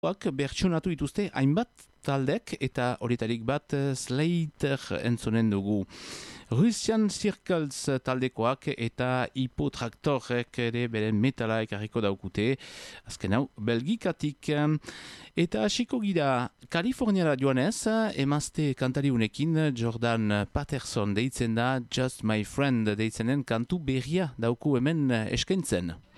Bertsionatu dituzte hainbat taldek eta horietarik bat Slater entzonen dugu. Russian Circles taldekoak eta Hipotraktorek ere beren metala ekarriko daukute, azken hau Belgikatik. Eta hasiko gira Kaliforniara joanez, emazte kantariunekin Jordan Patterson deitzen da, Just My Friend deitzenen kantu berria dauku hemen eskaintzen.